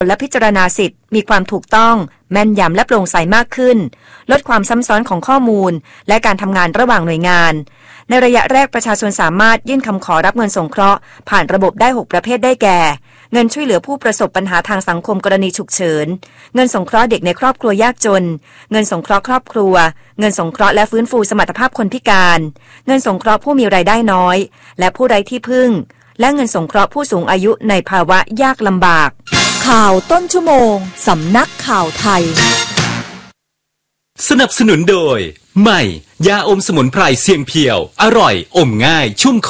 และพิจารณาสิทธิ์มีความถูกต้องแม่นยำและโปร่งใสมากขึ้นลดความซ้ำซ้อนของข้อมูลและการทำงานระหว่างหน่วยงานในระยะแรกประชาชนสามารถยื่นคำขอรับเงินสงเคราะห์ผ่านระบบได้6ประเภทได้แก่เงินช่วยเหลือผู้ประสบปัญหาทางสังคมกรณีฉุกเฉินเงินสงเคราะห์เด็กในครอบครัวยากจนเงินสงเคราะห์ครอบครัวเงินสงเคราะห์และฟื้นฟูสมรรถภาพคนพิการเงินสงเคราะห์ผู้มีรายได้น้อยและผู้ไร้ที่พึ่งและเงินสงเคราะห์ผู้สูงอายุในภาวะยากลำบากข่าวต้นชั่วโมงสำนักข่าวไทยสนับสนุนโดยใหม่ยาอมสมุนไพรเสียงเพียวอร่อยอมง่ายชุ่มค